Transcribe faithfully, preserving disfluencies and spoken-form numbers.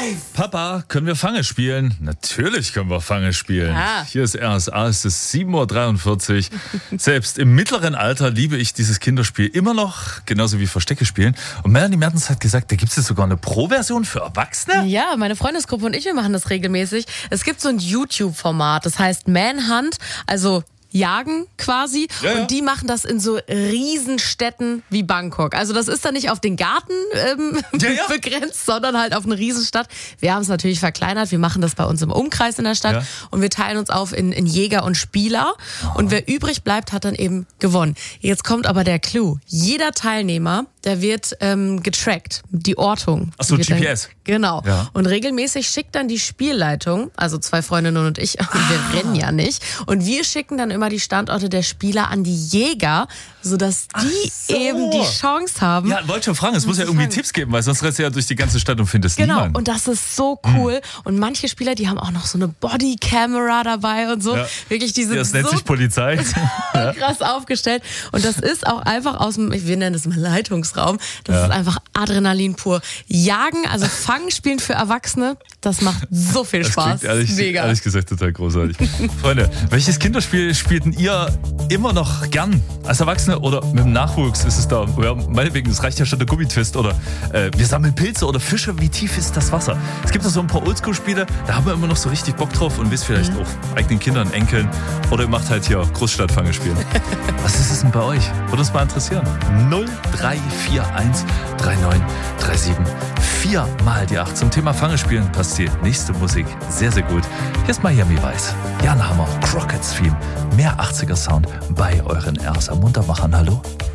Papa, können wir Fange spielen? Natürlich können wir Fange spielen. Ja. Hier ist R S A, es ist sieben Uhr dreiundvierzig. Selbst im mittleren Alter liebe ich dieses Kinderspiel immer noch, genauso wie Verstecke spielen. Und Melanie Mertens hat gesagt, da gibt es sogar eine Pro-Version für Erwachsene. Ja, meine Freundesgruppe und ich, wir machen das regelmäßig. Es gibt so ein YouTube-Format, das heißt Manhunt, also Jagen quasi. Ja, ja. Und die machen das in so Riesenstädten wie Bangkok. Also das ist dann nicht auf den Garten ähm, Ja, ja. begrenzt, sondern halt auf eine Riesenstadt. Wir haben es natürlich verkleinert. Wir machen das bei uns im Umkreis in der Stadt. Ja. Und wir teilen uns auf in, in Jäger und Spieler. Und wer übrig bleibt, hat dann eben gewonnen. Jetzt kommt aber der Clou. Jeder Teilnehmer, der wird ähm, getrackt. Die Ortung. Ach so, Die wird G P S. Dann, genau. Ja. Und regelmäßig schickt dann die Spielleitung, also zwei Freundinnen und ich, wir rennen ja nicht. Und wir schicken dann immer die Standorte der Spieler an die Jäger, sodass die so. eben die Chance haben. Ja, wollte schon fragen, es muss ja irgendwie fangen. Tipps geben, weil sonst rennst du ja durch die ganze Stadt und findest Genau, niemanden. und das ist so cool. Und manche Spieler, die haben auch noch so eine Bodycamera dabei und so. Ja. Wirklich, die sind Das nennt so sich Polizei. krass aufgestellt. Und das ist auch einfach aus dem, wir nennen es mal Leitungsraum, das Ja. ist einfach Adrenalin pur. Jagen, also Fangen spielen für Erwachsene, das macht so viel Das Spaß. klingt ehrlich, Mega. ehrlich gesagt total großartig. Freunde, welches Kinderspiel spielten ihr immer noch gern als Erwachsene oder mit dem Nachwuchs? Ist es da, ja, meinetwegen, es reicht ja schon der Gummitwist oder äh, wir sammeln Pilze oder Fische, wie tief ist das Wasser? Es gibt noch so ein paar Oldschool-Spiele, da haben wir immer noch so richtig Bock drauf und wisst vielleicht Mhm. auch eigenen Kindern, Enkeln oder ihr macht halt hier Großstadtfange spielen. Was ist es denn bei euch? Würde uns mal interessieren. null drei vier eins drei neun drei sieben vier mal die acht. Zum Thema Fange spielen passt die nächste Musik sehr, sehr gut. Hier ist Miami Vice. Jan Hammer, Crockett Stream. Mehr achtziger Sound bei euren R S A Muntermachern. Hallo?